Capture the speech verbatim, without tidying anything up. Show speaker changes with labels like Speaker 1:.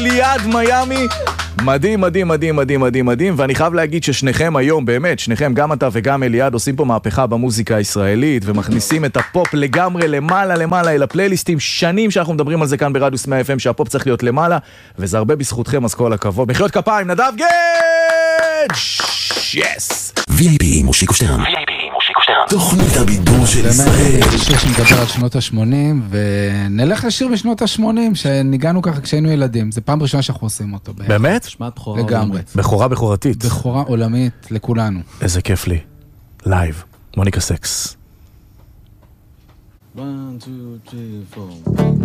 Speaker 1: אליעד מיאמי. מדהים, מדהים, מדהים, מדהים, מדהים, מדהים, ואני חייב להגיד ששניכם היום, באמת, שניכם, גם אתה וגם אליעד, עושים פה מהפכה במוזיקה הישראלית, ומכניסים את הפופ לגמרי למעלה, למעלה, אל הפלייליסטים. שנים שאנחנו מדברים על זה כאן ברדיוס מאה אף אם, שהפופ צריך להיות למעלה, וזה הרבה בזכותכם, אז כל הכבוד. מחיאות כפיים, נדב גדג' יס!
Speaker 2: וי איי פי מושיקו שטרן. וי איי פי מושיקו שטרן. תוכנית הבידור של ישראל.
Speaker 3: זה שיר שמדבר על שנות ה-שמונים, ונלך לשיר בשנות ה-שמונים, שניגענו ככה כשהיינו ילדים. זה פעם ראשונה שאנחנו עושים אותו.
Speaker 1: באמת?
Speaker 3: לגמרי.
Speaker 1: בכורה בכורתית.
Speaker 3: בכורה עולמית לכולנו.
Speaker 1: איזה כיף לי. לייב. מוניקה סקס.
Speaker 4: one, two, three, four